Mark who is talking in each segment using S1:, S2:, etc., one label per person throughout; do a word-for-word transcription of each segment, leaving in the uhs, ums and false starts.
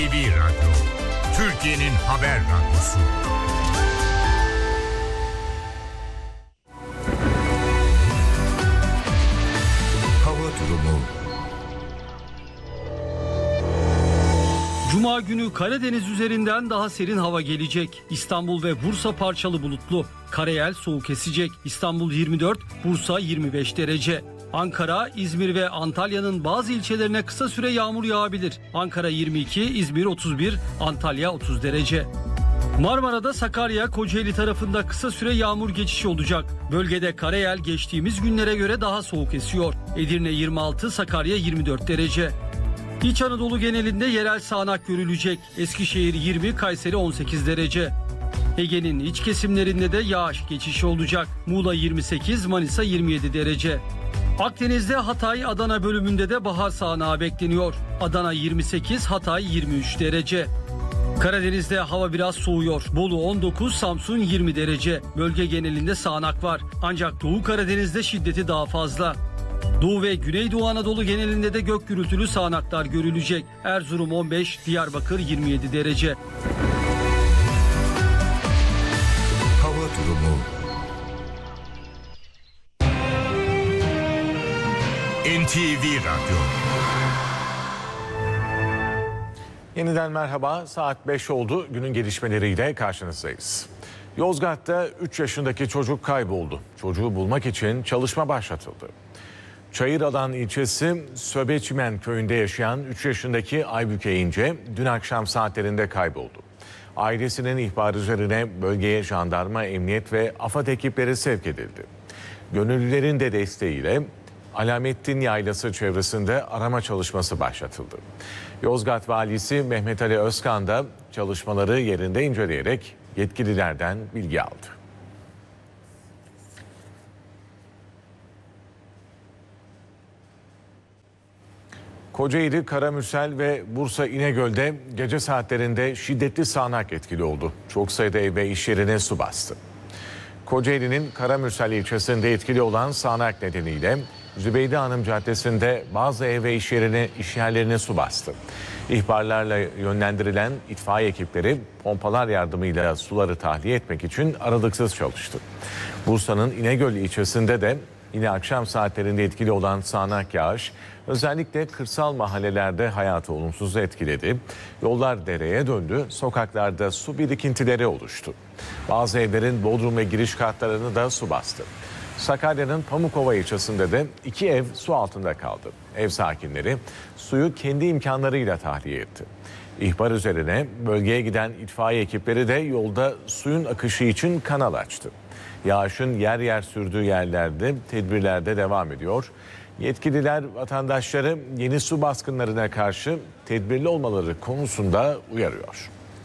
S1: T V Radyo, Türkiye'nin haber radyosu. Hava durumu.
S2: Cuma günü Karadeniz üzerinden daha serin hava gelecek. İstanbul ve Bursa parçalı bulutlu. Karayel soğuk esecek. İstanbul yirmi dört, Bursa yirmi beş derece. Ankara, İzmir ve Antalya'nın bazı ilçelerine kısa süre yağmur yağabilir. Ankara yirmi iki, İzmir otuz bir, Antalya otuz derece. Marmara'da Sakarya, Kocaeli tarafında kısa süre yağmur geçişi olacak. Bölgede karayel geçtiğimiz günlere göre daha soğuk esiyor. Edirne yirmi altı, Sakarya yirmi dört derece. İç Anadolu genelinde yerel sağanak görülecek. Eskişehir yirmi, Kayseri on sekiz derece. Ege'nin iç kesimlerinde de yağış geçişi olacak. Muğla yirmi sekiz, Manisa yirmi yedi derece. Akdeniz'de Hatay, Adana bölümünde de bahar sağanağı bekleniyor. Adana yirmi sekiz, Hatay yirmi üç derece. Karadeniz'de hava biraz soğuyor. Bolu on dokuz, Samsun yirmi derece. Bölge genelinde sağanak var. Ancak Doğu Karadeniz'de şiddeti daha fazla. Doğu ve Güneydoğu Anadolu genelinde de gök gürültülü sağanaklar görülecek. Erzurum on beş, Diyarbakır yirmi yedi derece.
S1: Hava durumu. N T V Radyo.
S3: Yeniden merhaba. Saat beş oldu. Günün gelişmeleriyle karşınızdayız. Yozgat'ta üç yaşındaki çocuk kayboldu. Çocuğu bulmak için çalışma başlatıldı. Çayıralan ilçesi Söbeçimen köyünde yaşayan üç yaşındaki Aybüke İnce dün akşam saatlerinde kayboldu. Ailesinin ihbarı üzerine bölgeye jandarma, emniyet ve AFAD ekipleri sevk edildi. Gönüllülerin de desteğiyle Alamettin Yaylası çevresinde arama çalışması başlatıldı. Yozgat Valisi Mehmet Ali Özkan da çalışmaları yerinde inceleyerek yetkililerden bilgi aldı. Kocaeli, Karamürsel ve Bursa İnegöl'de gece saatlerinde şiddetli sağanak etkili oldu. Çok sayıda ev ve iş yerine su bastı. Kocaeli'nin Karamürsel ilçesinde etkili olan sağanak nedeniyle Zübeyde Hanım Caddesi'nde bazı ev ve iş yerine, iş yerlerine su bastı. İhbarlarla yönlendirilen itfaiye ekipleri pompalar yardımıyla suları tahliye etmek için aralıksız çalıştı. Bursa'nın İnegöl ilçesinde de yine akşam saatlerinde etkili olan sağanak yağış özellikle kırsal mahallelerde hayatı olumsuz etkiledi. Yollar dereye döndü, sokaklarda su birikintileri oluştu. Bazı evlerin bodrum ve giriş katlarını da su bastı. Sakarya'nın Pamukova ilçesinde de iki ev su altında kaldı. Ev sakinleri suyu kendi imkanlarıyla tahliye etti. İhbar üzerine bölgeye giden itfaiye ekipleri de yolda suyun akışı için kanal açtı. Yağışın yer yer sürdüğü yerlerde tedbirler de devam ediyor. Yetkililer vatandaşları yeni su baskınlarına karşı tedbirli olmaları konusunda uyarıyor.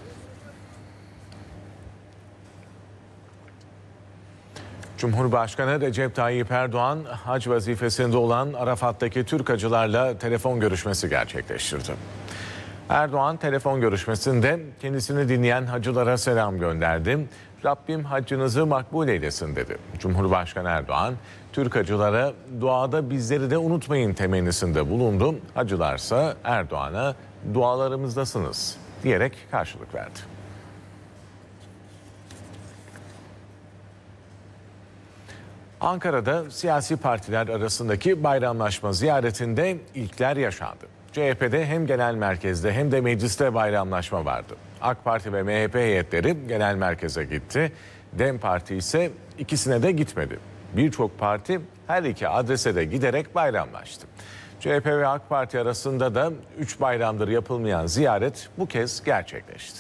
S3: Cumhurbaşkanı Recep Tayyip Erdoğan, hac vazifesinde olan Arafat'taki Türk hacılarla telefon görüşmesi gerçekleştirdi. Erdoğan telefon görüşmesinde kendisini dinleyen hacılara selam gönderdi. Rabbim haccınızı makbul eylesin dedi. Cumhurbaşkanı Erdoğan, Türk hacılara duada bizleri de unutmayın temennisinde bulundu. Hacılarsa Erdoğan'a dualarımızdasınız diyerek karşılık verdi. Ankara'da siyasi partiler arasındaki bayramlaşma ziyaretinde ilkler yaşandı. C H P'de hem genel merkezde hem de mecliste bayramlaşma vardı. AK Parti ve M H P heyetleri genel merkeze gitti. DEM Parti ise ikisine de gitmedi. Birçok parti her iki adrese de giderek bayramlaştı. C H P ve AK Parti arasında da üç bayramdır yapılmayan ziyaret bu kez gerçekleşti.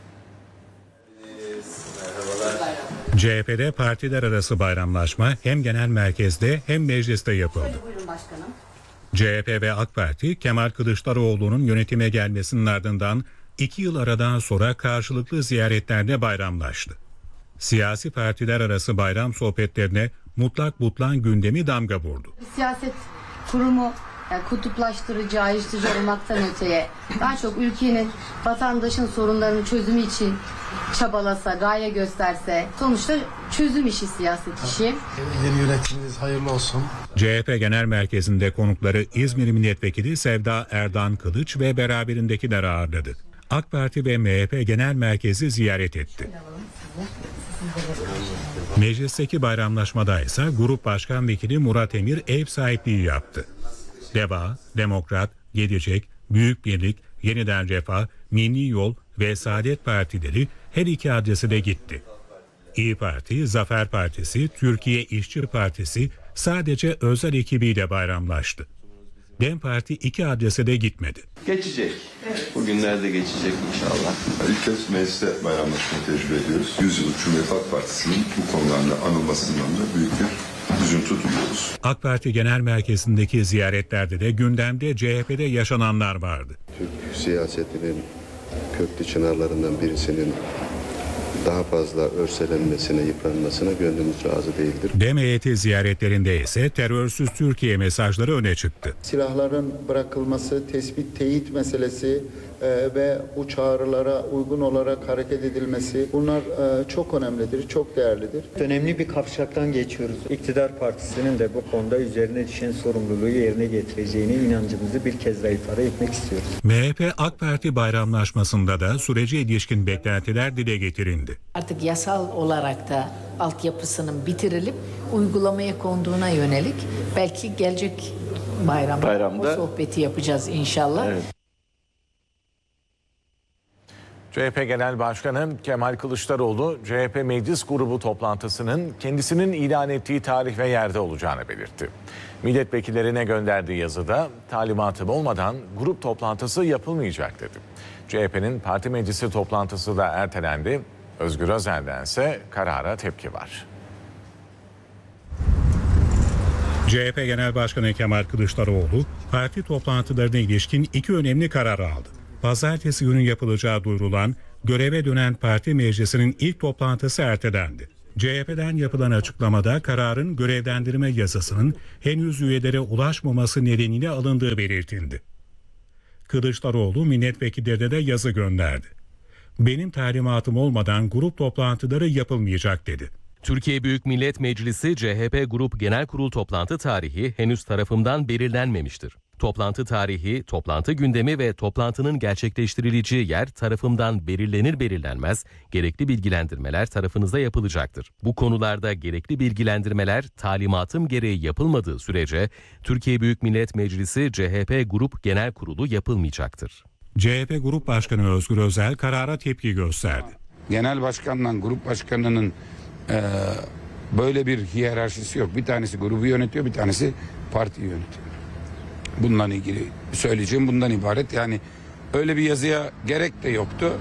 S4: C H P'de partiler arası bayramlaşma hem genel merkezde hem mecliste yapıldı. C H P ve AK Parti, Kemal Kılıçdaroğlu'nun yönetime gelmesinin ardından iki yıl aradan sonra karşılıklı ziyaretlerde bayramlaştı. Siyasi partiler arası bayram sohbetlerine mutlak butlan gündemi damga vurdu.
S5: Siyaset kurumu yani kutuplaştırıcı, ayrıştırıcı olmaktan öteye daha çok ülkenin, vatandaşın sorunlarının çözümü için çabalasa, gaye gösterse, sonuçta çözüm işi, siyaset işi.
S6: Yeni yönetiminiz hayırlı olsun.
S4: C H P Genel Merkezi'nde konukları İzmir Milletvekili Sevda Erdan Kılıç ve beraberindekiler ağırladı. AK Parti ve M H P Genel Merkezi ziyaret etti. Meclisteki bayramlaşmada ise Grup Başkan Vekili Murat Emir ev sahipliği yaptı. DEVA, Demokrat, Gelecek, Büyük Birlik, Yeniden Refah, Milli Yol ve Saadet Partileri her iki adrese de gitti. İYİ Parti, Zafer Partisi, Türkiye İşçi Partisi sadece özel ekibiyle bayramlaştı. DEM Parti iki adrese de gitmedi.
S7: Geçecek. Bugünlerde geçecek inşallah.
S8: İlk kez mecliste bayramlaşmayı tecrübe ediyoruz. Yüzyıllık Cumhuriyet Halk Partisi'nin bu konularla anılmasından da büyük bir üzüntü duyuyoruz.
S4: AK Parti Genel Merkezi'ndeki ziyaretlerde de gündemde C H P'de yaşananlar vardı.
S9: Türk siyasetinin köklü çınarlarından birisinin daha fazla örselenmesine, yıpranmasına gönlümüz razı değildir.
S4: DEM heyeti ziyaretlerinde ise terörsüz Türkiye mesajları öne çıktı.
S10: Silahların bırakılması, tespit, teyit meselesi e, ve bu çağrılara uygun olarak hareket edilmesi bunlar e, çok önemlidir, çok değerlidir.
S11: Önemli bir kavşaktan geçiyoruz. İktidar Partisi'nin de bu konuda üzerine düşen sorumluluğu yerine getireceğine inancımızı bir kez daha ifade etmek istiyoruz.
S4: M H P AK Parti bayramlaşmasında da sürece ilişkin beklentiler dile getirildi.
S12: Artık yasal olarak da altyapısının bitirilip uygulamaya konduğuna yönelik belki gelecek bayramda, bayramda o sohbeti yapacağız inşallah. Evet.
S3: C H P Genel Başkanı Kemal Kılıçdaroğlu, C H P Meclis Grubu toplantısının kendisinin ilan ettiği tarih ve yerde olacağını belirtti. Milletvekillerine gönderdiği yazıda talimatım olmadan grup toplantısı yapılmayacak dedi. C H P'nin parti meclisi toplantısı da ertelendi. Özgür Özel'den ise karara tepki var.
S4: C H P Genel Başkanı Kemal Kılıçdaroğlu parti toplantılarına ilişkin iki önemli karar aldı. Pazartesi günü yapılacağı duyurulan göreve dönen parti meclisinin ilk toplantısı ertelendi. C H P'den yapılan açıklamada kararın görevlendirme yazısının henüz üyelere ulaşmaması nedeniyle alındığı belirtildi. Kılıçdaroğlu milletvekillerine de yazı gönderdi. Benim talimatım olmadan grup toplantıları yapılmayacak dedi.
S13: Türkiye Büyük Millet Meclisi C H P Grup Genel Kurul toplantı tarihi henüz tarafımdan belirlenmemiştir. Toplantı tarihi, toplantı gündemi ve toplantının gerçekleştirileceği yer tarafımdan belirlenir belirlenmez gerekli bilgilendirmeler tarafınızda yapılacaktır. Bu konularda gerekli bilgilendirmeler talimatım gereği yapılmadığı sürece Türkiye Büyük Millet Meclisi C H P Grup Genel Kurulu yapılmayacaktır.
S4: C H P Grup Başkanı Özgür Özel karara tepki gösterdi.
S14: Genel başkanla grup başkanının e, böyle bir hiyerarşisi yok. Bir tanesi grubu yönetiyor, bir tanesi partiyi yönetiyor. Bununla ilgili söyleyeceğim bundan ibaret. Yani öyle bir yazıya gerek de yoktu.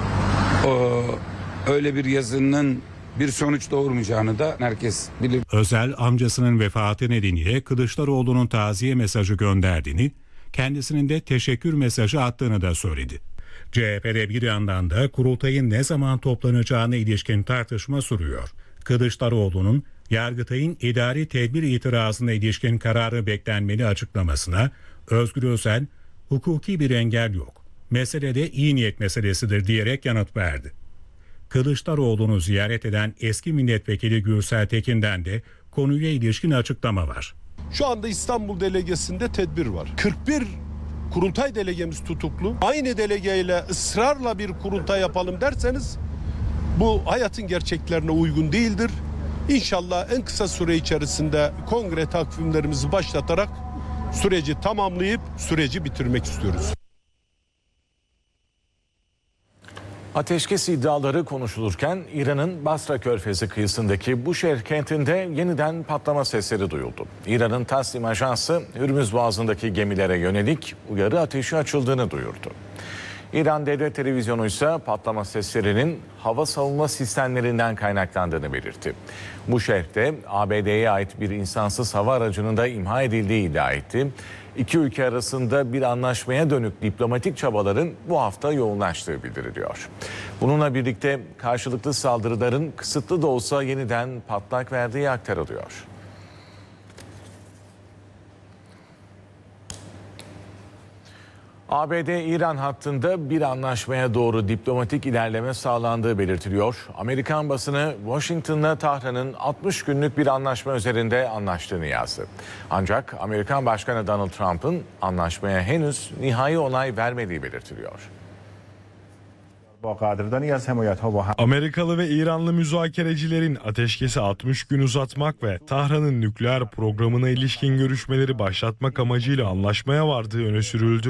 S14: O, öyle bir yazının bir sonuç doğurmayacağını da herkes bilir.
S4: Özel amcasının vefatı nedeniyle Kılıçdaroğlu'nun taziye mesajı gönderdiğini, kendisinin de teşekkür mesajı attığını da söyledi. C H P'de bir yandan da kurultayın ne zaman toplanacağına ilişkin tartışma sürüyor. Kılıçdaroğlu'nun Yargıtay'ın idari tedbir itirazına ilişkin kararı beklenmeli açıklamasına Özgür Özel, hukuki bir engel yok, mesele de iyi niyet meselesidir diyerek yanıt verdi. Kılıçdaroğlu'nu ziyaret eden eski milletvekili Gürsel Tekin'den de konuya ilişkin açıklama var.
S15: Şu anda İstanbul delegesinde tedbir var. kırk bir kurultay delegemiz tutuklu. Aynı delegeyle ısrarla bir kurultay yapalım derseniz bu hayatın gerçeklerine uygun değildir. İnşallah en kısa süre içerisinde kongre takvimlerimizi başlatarak süreci tamamlayıp süreci bitirmek istiyoruz.
S3: Ateşkes iddiaları konuşulurken İran'ın Basra Körfezi kıyısındaki Buşehir kentinde yeniden patlama sesleri duyuldu. İran'ın Tasnim Ajansı Hürmüz Boğazı'ndaki gemilere yönelik uyarı ateşi açıldığını duyurdu. İran Devlet Televizyonu ise patlama seslerinin hava savunma sistemlerinden kaynaklandığını belirtti. Buşehir'de A B D'ye ait bir insansız hava aracının da imha edildiği iddia etti. İki ülke arasında bir anlaşmaya dönük diplomatik çabaların bu hafta yoğunlaştığı bildiriliyor. Bununla birlikte karşılıklı saldırıların kısıtlı da olsa yeniden patlak verdiği aktarılıyor. A B D-İran hattında bir anlaşmaya doğru diplomatik ilerleme sağlandığı belirtiliyor. Amerikan basını Washington'la Tahran'ın altmış günlük bir anlaşma üzerinde anlaştığını yazdı. Ancak Amerikan Başkanı Donald Trump'ın anlaşmaya henüz nihai onay vermediği belirtiliyor.
S16: Amerikalı ve İranlı müzakerecilerin ateşkesi altmış gün uzatmak ve Tahran'ın nükleer programına ilişkin görüşmeleri başlatmak amacıyla anlaşmaya vardığı öne sürüldü.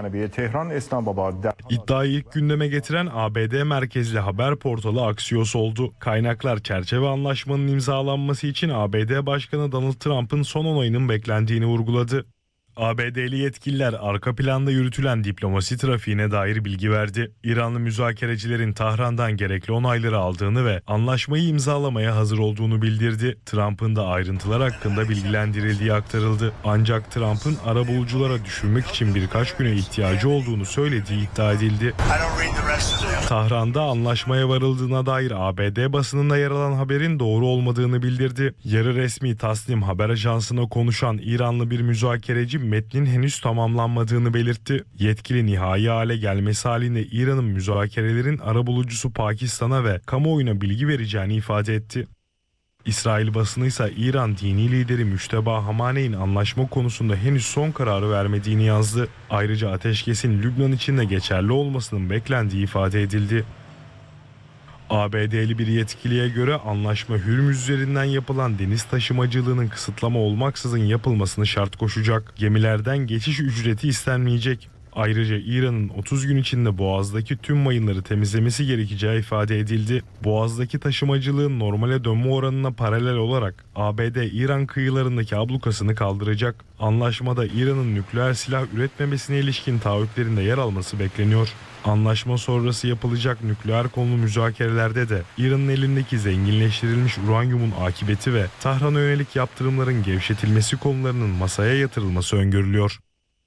S16: İddiayı ilk gündeme getiren A B D merkezli haber portalı Axios oldu. Kaynaklar çerçeve anlaşmanın imzalanması için A B D Başkanı Donald Trump'ın son onayının beklendiğini vurguladı. A B D'li yetkililer arka planda yürütülen diplomasi trafiğine dair bilgi verdi. İranlı müzakerecilerin Tahran'dan gerekli onayları aldığını ve anlaşmayı imzalamaya hazır olduğunu bildirdi. Trump'ın da ayrıntılar hakkında bilgilendirildiği aktarıldı. Ancak Trump'ın arabuluculara düşürmek için birkaç güne ihtiyacı olduğunu söylediği iddia edildi. Tahran'da anlaşmaya varıldığına dair A B D basınında yer alan haberin doğru olmadığını bildirdi. Yarı resmi Tasnim haber ajansına konuşan İranlı bir müzakereci metnin henüz tamamlanmadığını belirtti. Yetkili nihai hale gelmesi halinde İran'ın müzakerelerin arabulucusu Pakistan'a ve kamuoyuna bilgi vereceğini ifade etti. İsrail basını ise İran dini lideri Müşteba Hamaney'in anlaşma konusunda henüz son kararı vermediğini yazdı. Ayrıca ateşkesin Lübnan için de geçerli olmasının beklendiği ifade edildi. A B D'li bir yetkiliye göre anlaşma Hürmüz üzerinden yapılan deniz taşımacılığının kısıtlama olmaksızın yapılmasını şart koşacak. Gemilerden geçiş ücreti istenmeyecek. Ayrıca İran'ın otuz gün içinde Boğaz'daki tüm mayınları temizlemesi gerekeceği ifade edildi. Boğaz'daki taşımacılığın normale dönme oranına paralel olarak A B D İran kıyılarındaki ablukasını kaldıracak. Anlaşmada İran'ın nükleer silah üretmemesine ilişkin taahhütlerinde yer alması bekleniyor. Anlaşma sonrası yapılacak nükleer konulu müzakerelerde de İran'ın elindeki zenginleştirilmiş uranyumun akıbeti ve Tahran'a yönelik yaptırımların gevşetilmesi konularının masaya yatırılması öngörülüyor.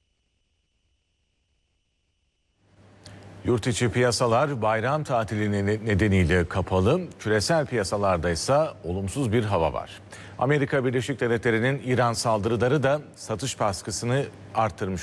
S3: Yurt içi piyasalar bayram tatilinin nedeniyle kapalı, küresel piyasalarda ise olumsuz bir hava var. Amerika Birleşik Devletleri'nin İran saldırıları da satış baskısını arttırmış